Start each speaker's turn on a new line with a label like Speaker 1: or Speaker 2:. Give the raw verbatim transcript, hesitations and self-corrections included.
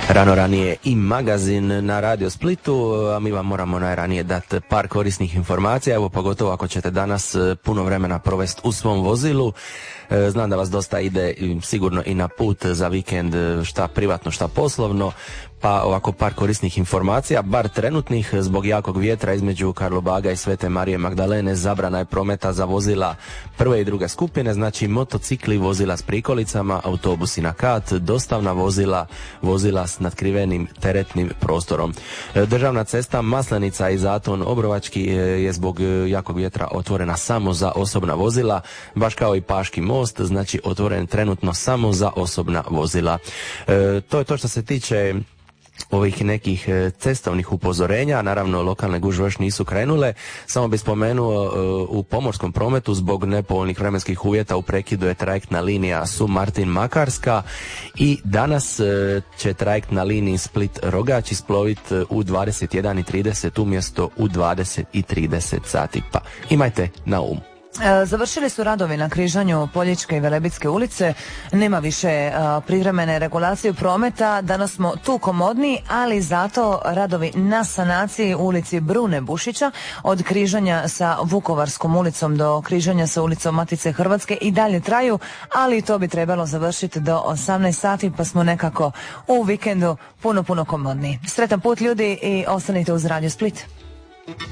Speaker 1: Rano ranije i magazin na Radio Splitu, a mi vam moramo najranije dati par korisnih informacija, evo pogotovo ako ćete danas puno vremena provesti u svom vozilu. Znam da vas dosta ide sigurno i na put za vikend, šta privatno, šta poslovno, pa ovako par korisnih informacija, bar trenutnih. Zbog jakog vjetra između Karlobaga i Svete Marije Magdalene zabrana je prometa za vozila prve i druge skupine, znači motocikli, vozila s prikolicama, autobusi na kat, dostavna vozila, vozila s natkrivenim teretnim prostorom. Državna cesta Maslenica i Zaton Obrovački je zbog jakog vjetra otvorena samo za osobna vozila, baš kao i Paški most, znači otvoren trenutno samo za osobna vozila. E, to je to što se tiče ovih nekih cestovnih upozorenja. Naravno, lokalne gužve još nisu krenule. Samo bih spomenuo, u pomorskom prometu zbog nepovoljnih vremenskih uvjeta u prekidu je trajektna linija Sumartin Makarska i danas će trajektna liniji Split Rogač isploviti u dvadeset jedan i trideset umjesto u dvadeset i trideset sati. Pa imajte na umu.
Speaker 2: Završili su radovi na križanju Poljičke i Velebitske ulice, nema više privremene regulacije prometa, danas smo tu komodni, ali zato radovi na sanaciji ulici Brune Bušića od križanja sa Vukovarskom ulicom do križanja sa ulicom Matice Hrvatske i dalje traju, ali to bi trebalo završiti do osamnaest sati, pa smo nekako u vikendu puno, puno komodni. Sretan put ljudi i ostanite uz Radio Split.